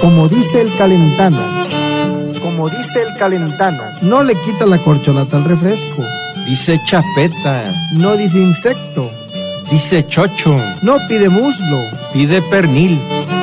Como dice el calentano. Como dice el calentano. No le quita la corcholata al refresco. Dice chapeta. No dice insecto. Dice chocho. No pide muslo. Pide pernil.